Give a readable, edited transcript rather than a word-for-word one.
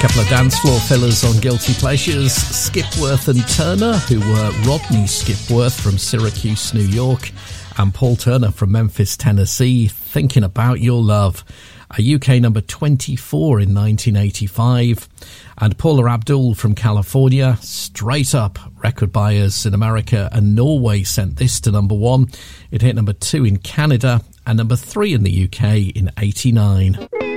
Couple of dance floor fillers on Guilty Pleasures. Skipworth and Turner, who were Rodney Skipworth from Syracuse, New York, and Paul Turner from Memphis, Tennessee. Thinking About Your Love, a UK number 24 in 1985. And Paula Abdul from California, Straight Up. Record buyers in America and Norway sent this to number 1. It hit number 2 in Canada and number 3 in the UK in '89.